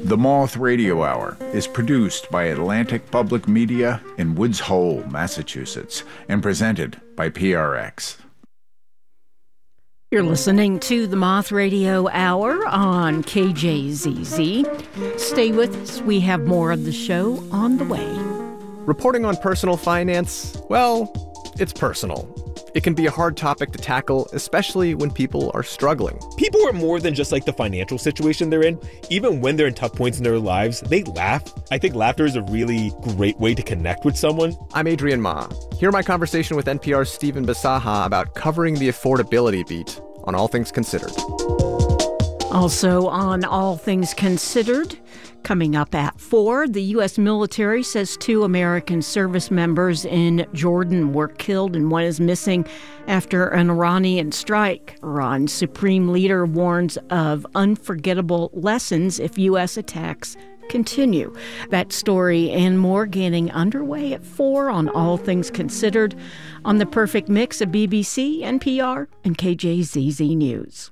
The Moth Radio Hour is produced by Atlantic Public Media in Woods Hole, Massachusetts, and presented by PRX. You're listening to the Moth Radio Hour on KJZZ. Stay with us. We have more of the show on the way. Reporting on personal finance, well, it's personal. It can be a hard topic to tackle, especially when people are struggling. People are more than just like the financial situation they're in. Even when they're in tough points in their lives, they laugh. I think laughter is a really great way to connect with someone. I'm Adrian Ma. Hear my conversation with NPR's Stephen Bisaha about covering the affordability beat on All Things Considered. Also on All Things Considered, coming up at 4, the U.S. military says 2 American service members in Jordan were killed and 1 is missing after an Iranian strike. Iran's supreme leader warns of unforgettable lessons if U.S. attacks continue. That story and more getting underway at 4 on All Things Considered on the perfect mix of BBC, NPR, and KJZZ News.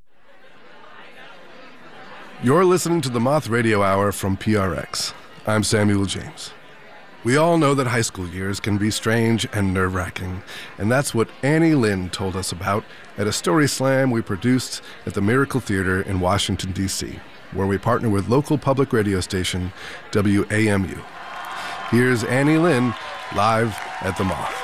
You're listening to the Moth Radio Hour from PRX. I'm Samuel James. We all know that high school years can be strange and nerve-wracking, and that's what Annie Lynn told us about at a story slam we produced at the Miracle Theater in Washington, D.C., where we partner with local public radio station WAMU. Here's Annie Lynn live at the Moth.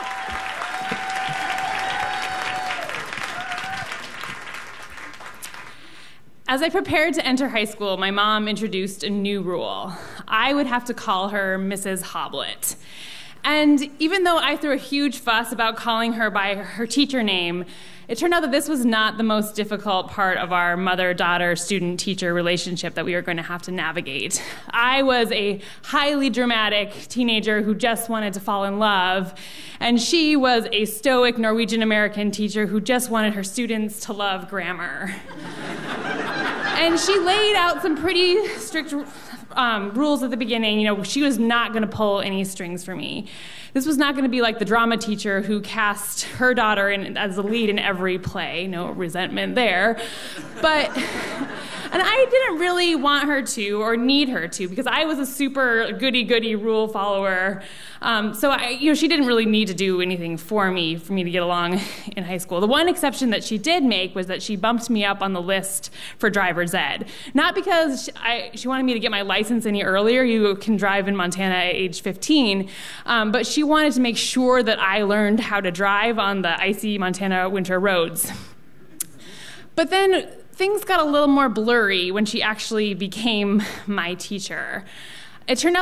As I prepared to enter high school, my mom introduced a new rule. I would have to call her Mrs. Hoblet. And even though I threw a huge fuss about calling her by her teacher name, it turned out that this was not the most difficult part of our mother-daughter, student-teacher relationship that we were going to have to navigate. I was a highly dramatic teenager who just wanted to fall in love, and she was a stoic Norwegian-American teacher who just wanted her students to love grammar. And she laid out some pretty strict rules at the beginning. You know, she was not going to pull any strings for me. This was not going to be like the drama teacher who cast her daughter as the lead in every play. No resentment there. And I didn't really want her to or need her to because I was a super goody-goody rule follower. She didn't really need to do anything for me to get along in high school. The one exception that she did make was that she bumped me up on the list for driver's ed. Not because she wanted me to get my license any earlier. You can drive in Montana at age 15. But she wanted to make sure that I learned how to drive on the icy Montana winter roads. But then things got a little more blurry when she actually became my teacher. It turned out